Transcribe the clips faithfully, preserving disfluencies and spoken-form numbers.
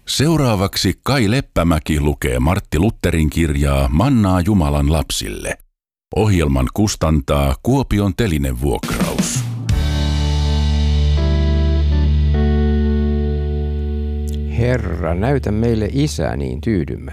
Seuraavaksi Kai Leppämäki lukee Martti Lutherin kirjaa Mannaa Jumalan lapsille. Ohjelman kustantaa Kuopion Telinevuokraus. Herra, näytä meille Isä, niin tyydymme.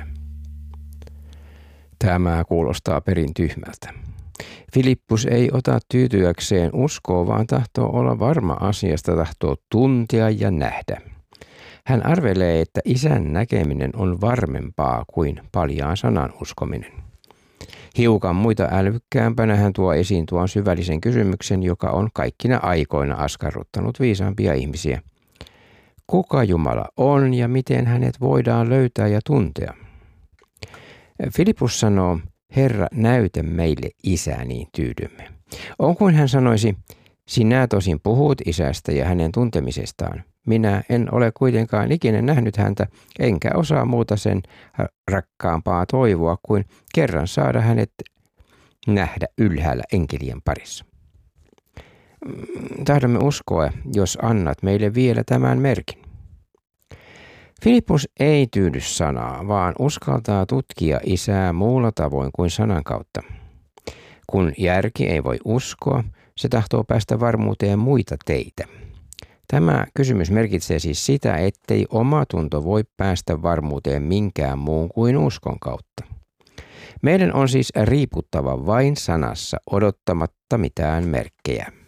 Tämä kuulostaa perin tyhmältä. Filippus ei ota tyytyäkseen uskoa, vaan tahtoo olla varma asiasta, tahtoo tuntea ja nähdä. Hän arvelee, että Isän näkeminen on varmempaa kuin paljaan sanan uskominen. Hiukan muita älykkäämpänä hän tuo esiin tuon syvällisen kysymyksen, joka on kaikkina aikoina askarruttanut viisaampia ihmisiä. Kuka Jumala on ja miten hänet voidaan löytää ja tuntea? Filippus sanoo, Herra, näytä meille Isä, niin tyydymme. On kuin hän sanoisi, sinä tosin puhut Isästä ja hänen tuntemisestaan. Minä en ole kuitenkaan ikinä nähnyt häntä, enkä osaa muuta sen rakkaampaa toivoa kuin kerran saada hänet nähdä ylhäällä enkelien parissa. Tahdomme uskoa, jos annat meille vielä tämän merkin. Filippus ei tyydy sanaa, vaan uskaltaa tutkia Isää muulla tavoin kuin sanan kautta. Kun järki ei voi uskoa, se tahtoo päästä varmuuteen muita teitä. Tämä kysymys merkitsee siis sitä, ettei omatunto voi päästä varmuuteen minkään muun kuin uskon kautta. Meidän on siis riiputtava vain sanassa odottamatta mitään merkkejä.